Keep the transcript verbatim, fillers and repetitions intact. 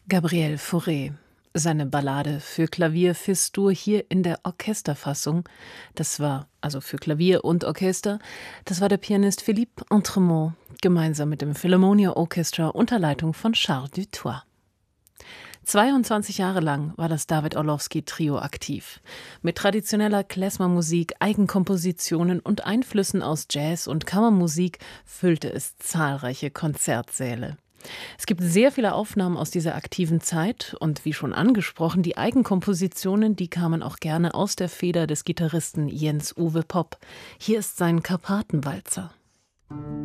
Gabriel Fauré. Seine Ballade für Klavier Fis-Dur hier in der Orchesterfassung. Das war, also für Klavier und Orchester, das war der Pianist Philippe Entremont, gemeinsam mit dem Philharmonia Orchestra unter Leitung von Charles Dutoit. zweiundzwanzig Jahre lang war das David Orlowski-Trio aktiv. Mit traditioneller Klezmer-Musik, Eigenkompositionen und Einflüssen aus Jazz und Kammermusik füllte es zahlreiche Konzertsäle. Es gibt sehr viele Aufnahmen aus dieser aktiven Zeit und wie schon angesprochen, die Eigenkompositionen, die kamen auch gerne aus der Feder des Gitarristen Jens Uwe Popp. Hier ist sein Karpatenwalzer.